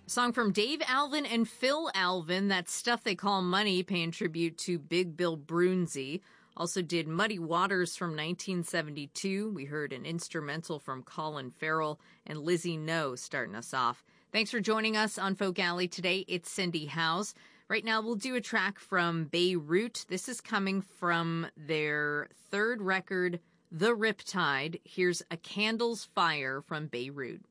Song from Dave Alvin and Phil Alvin, That's Stuff They Call Money, paying tribute to Big Bill Broonzy. Also did Muddy Waters from 1972. We heard an instrumental from Colin Farrell, and Lizzie No starting us off. Thanks for joining us on Folk Alley today. It's Cindy Howes. Right now we'll do a track from Beirut. This is coming from their third record, The Riptide. Here's A Candle's Fire from Beirut.